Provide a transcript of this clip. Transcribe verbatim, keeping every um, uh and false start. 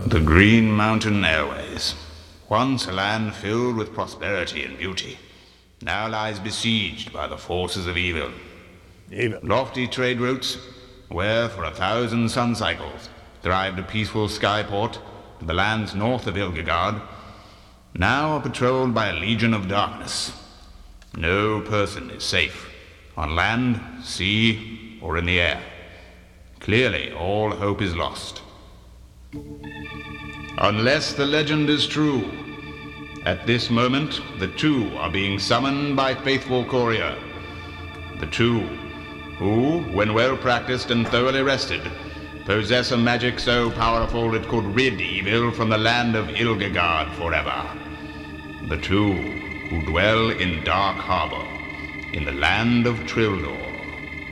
The Green Mountain Airways, once a land filled with prosperity and beauty, now lies besieged by the forces of evil. Evil. Lofty trade routes, where for a thousand sun cycles thrived a peaceful skyport to the lands north of Ilgagard, now are patrolled by a legion of darkness. No person is safe, on land, sea, or in the air. Clearly, all hope is lost. Unless the legend is true, at this moment, the two are being summoned by faithful Courier. The two, who, when well practiced and thoroughly rested, possess a magic so powerful it could rid evil from the land of Ilgagard forever. The two who dwell in Dark Harbor, in the land of Trildor.